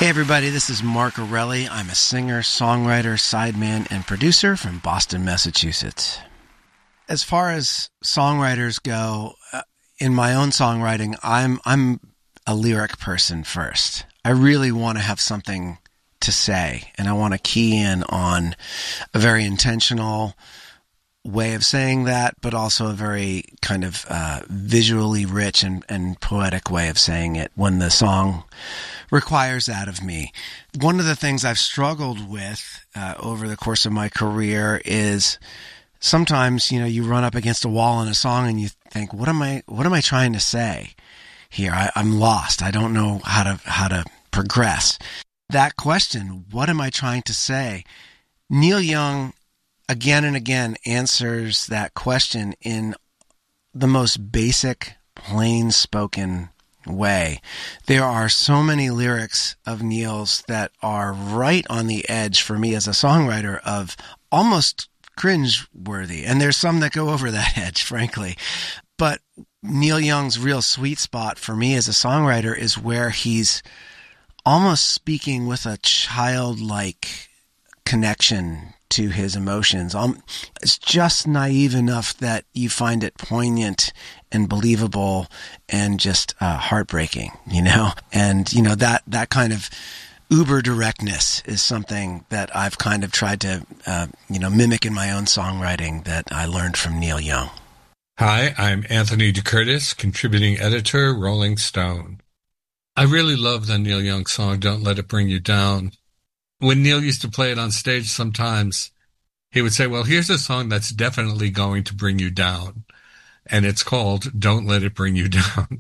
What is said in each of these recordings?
Hey everybody, this is Mark Orelli. I'm a singer, songwriter, sideman, and producer from Boston, Massachusetts. As far as songwriters go, in my own songwriting, I'm a lyric person first. I really want to have something to say, and I want to key in on a very intentional way of saying that, but also a very kind of visually rich and poetic way of saying it when the song requires that of me. One of the things I've struggled with over the course of my career is sometimes, you run up against a wall in a song and you think, what am I trying to say here? I'm lost. I don't know how to progress. That question, what am I trying to say? Neil Young again and again answers that question in the most basic, plain-spoken way. There are so many lyrics of Neil's that are right on the edge for me as a songwriter of almost cringe-worthy, and there's some that go over that edge, frankly. But Neil Young's real sweet spot for me as a songwriter is where he's almost speaking with a childlike connection to his emotions. It's just naive enough that you find it poignant and believable and just heartbreaking, And, that kind of uber directness is something that I've kind of tried to, mimic in my own songwriting that I learned from Neil Young. Hi, I'm Anthony DeCurtis, contributing editor, Rolling Stone. I really love the Neil Young song, Don't Let It Bring You Down. When Neil used to play it on stage, sometimes he would say, well, here's a song that's definitely going to bring you down. And it's called Don't Let It Bring You Down.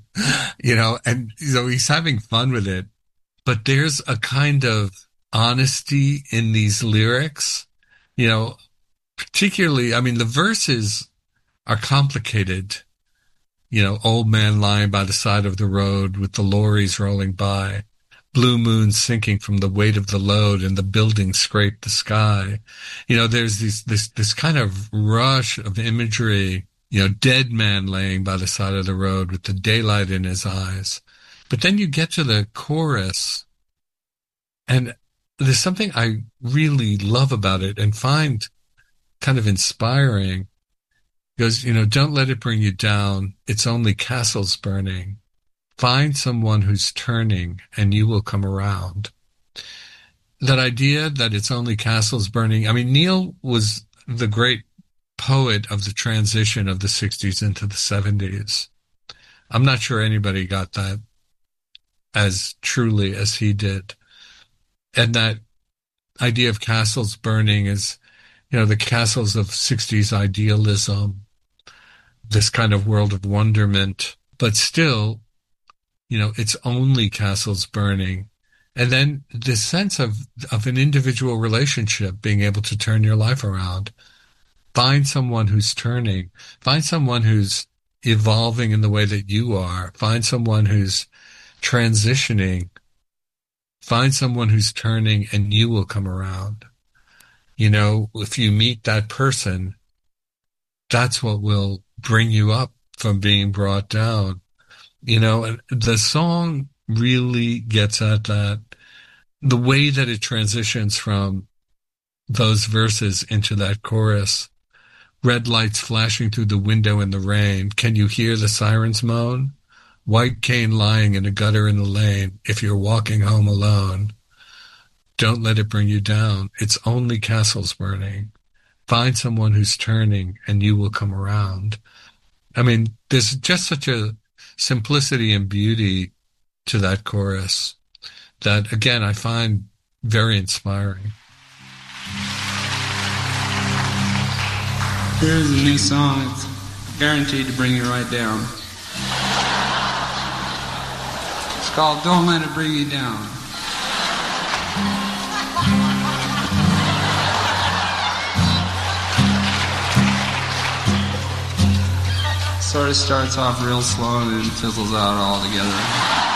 And he's having fun with it. But there's a kind of honesty in these lyrics, particularly, the verses are complicated. Old man lying by the side of the road with the lorries rolling by. Blue moon sinking from the weight of the load and the buildings scrape the sky. There's this kind of rush of imagery, dead man laying by the side of the road with the daylight in his eyes. But then you get to the chorus, and there's something I really love about it and find kind of inspiring. It goes, don't let it bring you down. It's only castles burning. Find someone who's turning and you will come around. That idea that it's only castles burning. Neil was the great poet of the transition of the 60s into the 70s. I'm not sure anybody got that as truly as he did. And that idea of castles burning is, the castles of 60s idealism, this kind of world of wonderment, but still, it's only castles burning. And then this sense of an individual relationship being able to turn your life around. Find someone who's turning. Find someone who's evolving in the way that you are. Find someone who's transitioning. Find someone who's turning and you will come around. If you meet that person, that's what will bring you up from being brought down. And the song really gets at that. The way that it transitions from those verses into that chorus. Red lights flashing through the window in the rain. Can you hear the sirens moan? White cane lying in a gutter in the lane. If you're walking home alone, don't let it bring you down. It's only castles burning. Find someone who's turning and you will come around. There's just such a simplicity and beauty to that chorus that, again, I find very inspiring. Here's a new song. It's guaranteed to bring you right down. It's called Don't Let It Bring You Down. Sort of starts off real slow and then fizzles out all together.